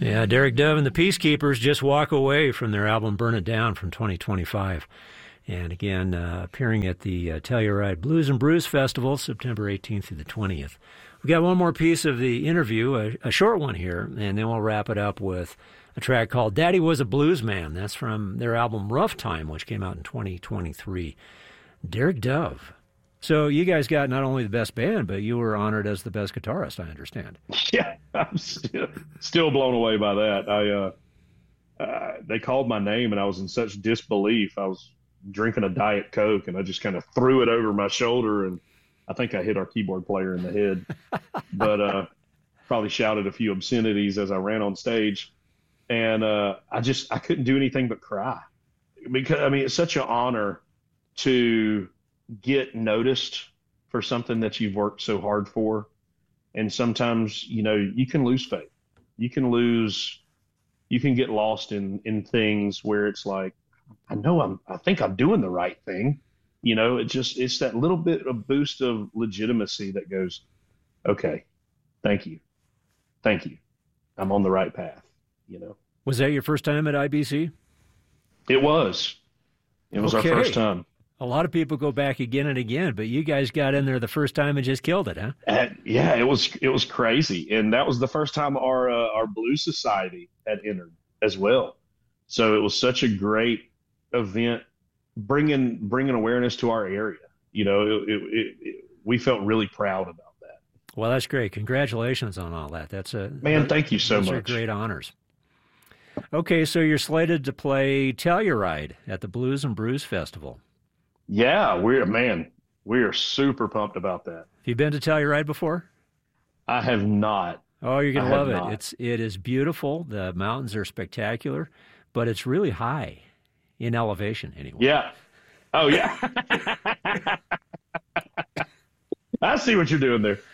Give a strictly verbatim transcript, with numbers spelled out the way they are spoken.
Yeah, Derek Dove and the Peacekeepers just walk away from their album Burn It Down from twenty twenty-five. And again, uh, appearing at the uh, Telluride Blues and Brews Festival, September eighteenth through the twentieth. We've got one more piece of the interview, a, a short one here, and then we'll wrap it up with a track called Daddy Was a Blues Man. That's from their album Rough Time, which came out in twenty twenty-three. Derek Dove. So you guys got not only the best band, but you were honored as the best guitarist, I understand. Yeah, I'm still, still blown away by that. I uh, uh, they called my name, and I was in such disbelief. I was drinking a Diet Coke, and I just kind of threw it over my shoulder, and I think I hit our keyboard player in the head. But uh, probably shouted a few obscenities as I ran on stage, and uh, I just I couldn't do anything but cry, because I mean it's such an honor to get noticed for something that you've worked so hard for. And sometimes, you know, you can lose faith. You can lose, you can get lost in, in things where it's like, I know I'm, I think I'm doing the right thing. You know, it just, it's that little bit of boost of legitimacy that goes, okay, thank you. Thank you. I'm on the right path, you know. Was that your first time at I B C? It was. It was okay. our first time. A lot of people go back again and again, but you guys got in there the first time and just killed it, huh? Uh, yeah, it was it was crazy, and that was the first time our uh, our Blues Society had entered as well. So it was such a great event, bringing bringing awareness to our area. You know, it, it, it, it, we felt really proud about that. Well, that's great. Congratulations on all that. That's a man. Thank you so those much. Are great honors. Okay, so you're slated to play Telluride at the Blues and Brews Festival. Yeah, we're man, we are super pumped about that. Have you been to Telluride before? I have not. Oh, you're gonna I love it. not. It's it is beautiful. The mountains are spectacular, but it's really high in elevation anyway. Yeah. Oh yeah. I see what you're doing there.